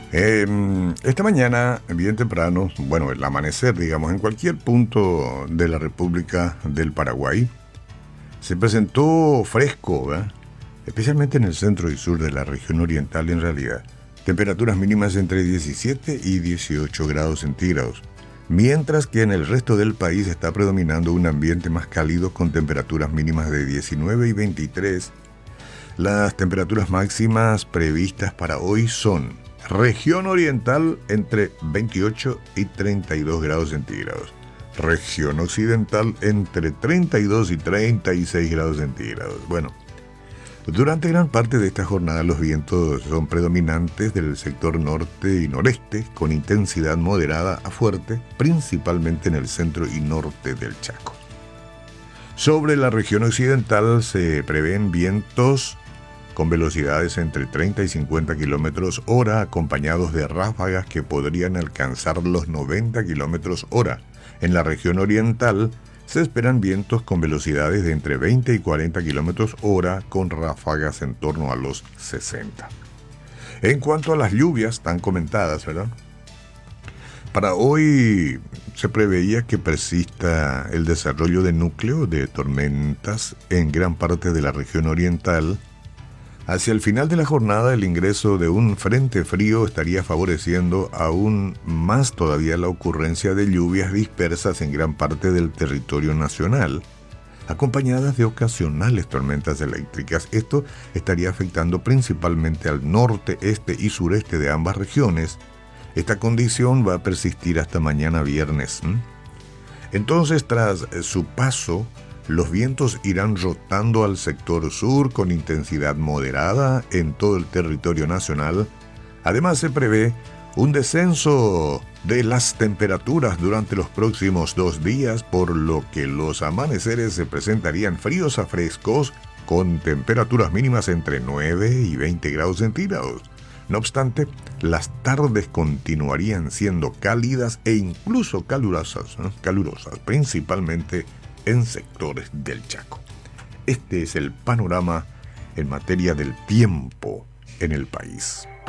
Esta mañana, bien temprano, bueno, el amanecer, digamos, en cualquier punto de la República del Paraguay, se presentó fresco, ¿verdad? Especialmente en el centro y sur de la región oriental, en realidad. Temperaturas mínimas entre 17 y 18 grados centígrados, mientras que en el resto del país está predominando un ambiente más cálido con temperaturas mínimas de 19 y 23. Las temperaturas máximas previstas para hoy son región oriental entre 28 y 32 grados centígrados. Región occidental entre 32 y 36 grados centígrados. Bueno, durante gran parte de esta jornada los vientos son predominantes del sector norte y noreste, con intensidad moderada a fuerte, principalmente en el centro y norte del Chaco. Sobre la región occidental se prevén vientos con velocidades entre 30 y 50 kilómetros hora, acompañados de ráfagas que podrían alcanzar los 90 kilómetros hora. En la región oriental se esperan vientos con velocidades de entre 20 y 40 kilómetros hora, con ráfagas en torno a los 60. En cuanto a las lluvias tan comentadas, ¿verdad? Para hoy se preveía que persista el desarrollo de núcleo de tormentas en gran parte de la región oriental. Hacia el final de la jornada, el ingreso de un frente frío estaría favoreciendo aún más todavía la ocurrencia de lluvias dispersas en gran parte del territorio nacional, acompañadas de ocasionales tormentas eléctricas. Esto estaría afectando principalmente al norte, este y sureste de ambas regiones. Esta condición va a persistir hasta mañana viernes. Entonces, tras su paso, los vientos irán rotando al sector sur con intensidad moderada en todo el territorio nacional. Además, se prevé un descenso de las temperaturas durante los próximos 2 días, por lo que los amaneceres se presentarían fríos a frescos, con temperaturas mínimas entre 9 y 20 grados centígrados. No obstante, las tardes continuarían siendo cálidas e incluso calurosas, principalmente en sectores del Chaco. Este es el panorama en materia del tiempo en el país.